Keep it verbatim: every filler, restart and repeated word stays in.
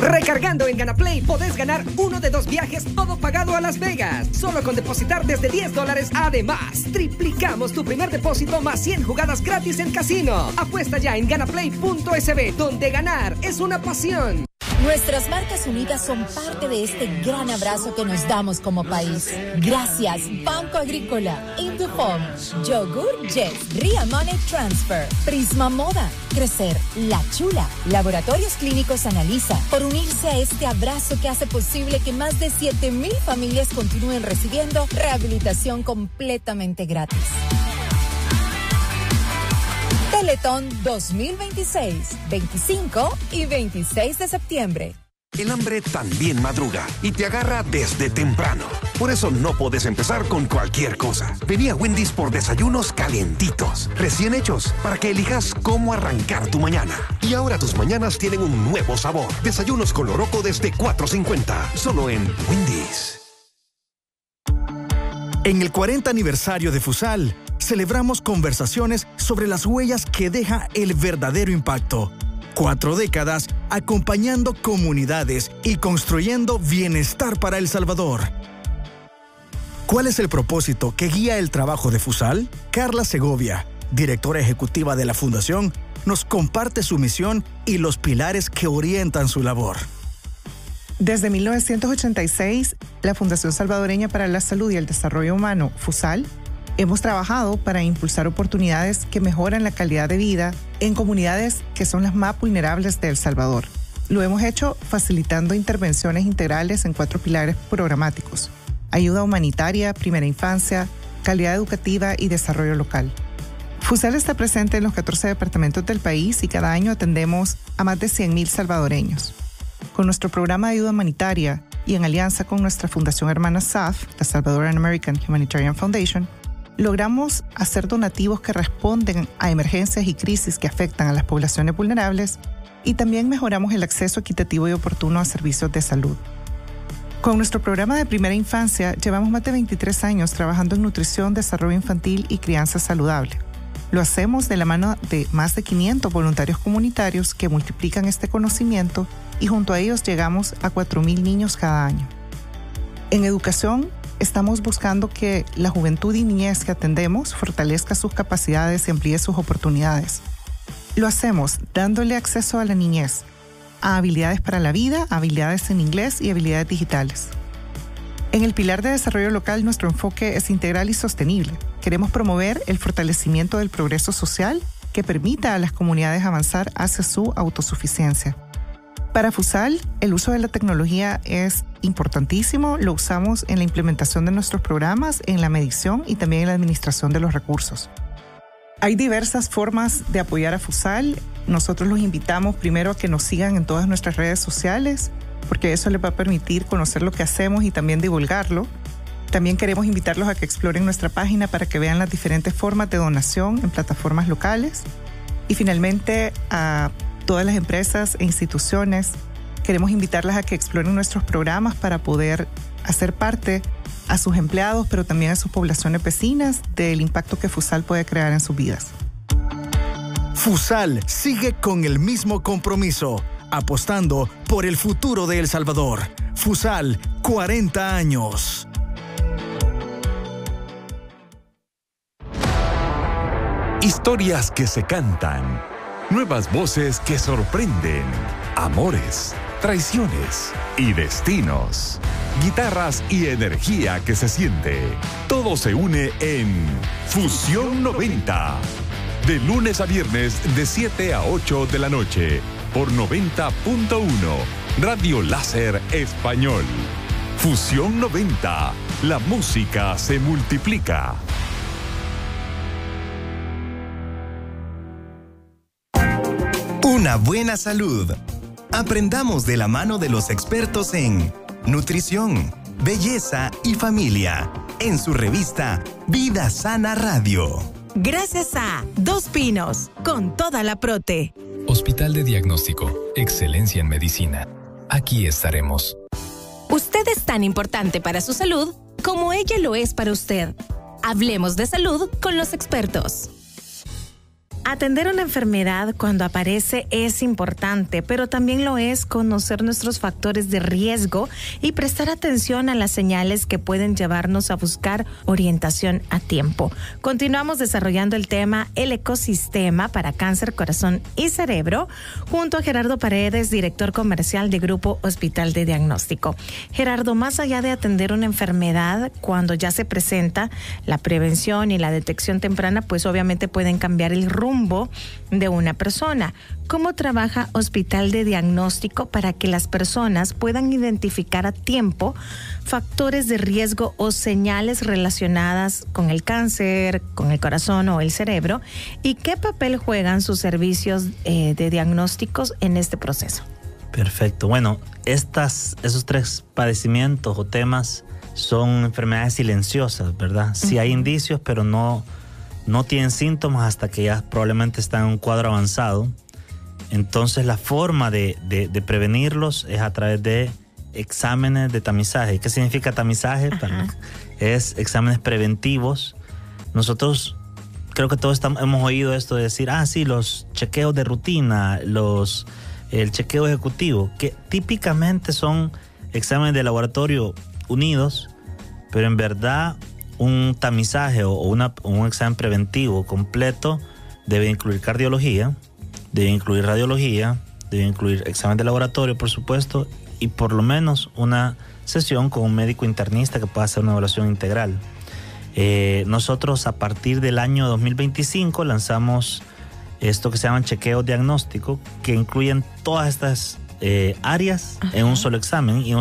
Recargando en GanaPlay podés ganar uno de dos viajes todo pagado a Las Vegas. Solo con depositar desde diez dólares. Además, triplicamos tu primer depósito más cien jugadas gratis en casino. Apuesta ya en ganaplay punto es be, donde ganar es una pasión. Nuestras marcas unidas son parte de este gran abrazo que nos damos como país. Gracias, Banco Agrícola, Indufom, Yogur Jet, Ria Money Transfer, Prisma Moda, Crecer, La Chula, Laboratorios Clínicos Analiza, por unirse a este abrazo que hace posible que más de siete mil familias continúen recibiendo rehabilitación completamente gratis. Teletón dos mil veintiséis, veinticinco y veintiséis de septiembre. El hambre también madruga y te agarra desde temprano. Por eso no puedes empezar con cualquier cosa. Vení a Wendy's por desayunos calientitos, recién hechos, para que elijas cómo arrancar tu mañana. Y ahora tus mañanas tienen un nuevo sabor. Desayunos con loroco desde cuatro cincuenta, solo en Wendy's. En el cuarenta aniversario de Fusal, celebramos conversaciones sobre las huellas que deja el verdadero impacto. Cuatro décadas acompañando comunidades y construyendo bienestar para El Salvador. ¿Cuál es el propósito que guía el trabajo de Fusal? Carla Segovia, directora ejecutiva de la Fundación, nos comparte su misión y los pilares que orientan su labor. Desde mil novecientos ochenta y seis, la Fundación Salvadoreña para la Salud y el Desarrollo Humano, Fusal, hemos trabajado para impulsar oportunidades que mejoran la calidad de vida en comunidades que son las más vulnerables de El Salvador. Lo hemos hecho facilitando intervenciones integrales en cuatro pilares programáticos: ayuda humanitaria, primera infancia, calidad educativa y desarrollo local. Fusal está presente en los catorce departamentos del país y cada año atendemos a más de cien mil salvadoreños. Con nuestro programa de ayuda humanitaria y en alianza con nuestra fundación hermana S A F, la Salvadoran American Humanitarian Foundation, logramos hacer donativos que responden a emergencias y crisis que afectan a las poblaciones vulnerables y también mejoramos el acceso equitativo y oportuno a servicios de salud. Con nuestro programa de primera infancia, llevamos más de veintitrés años trabajando en nutrición, desarrollo infantil y crianza saludable. Lo hacemos de la mano de más de quinientos voluntarios comunitarios que multiplican este conocimiento y junto a ellos llegamos a cuatro mil niños cada año. En educación, estamos buscando que la juventud y niñez que atendemos fortalezca sus capacidades y amplíe sus oportunidades. Lo hacemos dándole acceso a la niñez, a habilidades para la vida, habilidades en inglés y habilidades digitales. En el pilar de desarrollo local, nuestro enfoque es integral y sostenible. Queremos promover el fortalecimiento del progreso social que permita a las comunidades avanzar hacia su autosuficiencia. Para Fusal, el uso de la tecnología es importantísimo. Lo usamos en la implementación de nuestros programas, en la medición y también en la administración de los recursos. Hay diversas formas de apoyar a Fusal. Nosotros los invitamos primero a que nos sigan en todas nuestras redes sociales, porque eso les va a permitir conocer lo que hacemos y también divulgarlo. También queremos invitarlos a que exploren nuestra página para que vean las diferentes formas de donación en plataformas locales. Y finalmente, a todas las empresas e instituciones, queremos invitarlas a que exploren nuestros programas para poder hacer parte a sus empleados, pero también a sus poblaciones vecinas, del impacto que Fusal puede crear en sus vidas. Fusal sigue con el mismo compromiso, apostando por el futuro de El Salvador. Fusal, cuarenta años. Historias que se cantan, nuevas voces que sorprenden, amores, traiciones y destinos, guitarras y energía que se siente. Todo se une en Fusión noventa. De lunes a viernes de siete a ocho de la noche por noventa punto uno Radio Láser Español. Fusión noventa. La música se multiplica. Una buena salud. Aprendamos de la mano de los expertos en nutrición, belleza y familia en su revista Vida Sana Radio. Gracias a Dos Pinos, con toda la prote. Hospital de Diagnóstico, excelencia en medicina. Aquí estaremos. Usted es tan importante para su salud como ella lo es para usted. Hablemos de salud con los expertos. Atender una enfermedad cuando aparece es importante, pero también lo es conocer nuestros factores de riesgo y prestar atención a las señales que pueden llevarnos a buscar orientación a tiempo. Continuamos desarrollando el tema El ecosistema para cáncer, corazón y cerebro junto a Gerardo Paredes, director comercial de Grupo Hospital de Diagnóstico. Gerardo, más allá de atender una enfermedad cuando ya se presenta, la prevención y la detección temprana pues obviamente pueden cambiar el rumbo de una persona. ¿Cómo trabaja Hospital de Diagnóstico para que las personas puedan identificar a tiempo factores de riesgo o señales relacionadas con el cáncer, con el corazón o el cerebro? ¿Y qué papel juegan sus servicios eh, de diagnósticos en este proceso? Perfecto. Bueno, estas, esos tres padecimientos o temas son enfermedades silenciosas, ¿verdad? Sí hay indicios, pero no... no tienen síntomas hasta que ya probablemente están en un cuadro avanzado. Entonces la forma de, de, de prevenirlos es a través de exámenes de tamizaje. ¿Qué significa tamizaje? Para, es exámenes preventivos. Nosotros creo que todos estamos, hemos oído esto de decir, ah, sí, los chequeos de rutina, los, el chequeo ejecutivo, que típicamente son exámenes de laboratorio unidos, pero en verdad un tamizaje o una, un examen preventivo completo debe incluir cardiología, debe incluir radiología, debe incluir examen de laboratorio, por supuesto, y por lo menos una sesión con un médico internista que pueda hacer una evaluación integral. Eh, nosotros a partir del año dos mil veinticinco lanzamos esto que se llaman chequeos diagnósticos, que incluyen todas estas eh, áreas Ajá. en un solo examen y un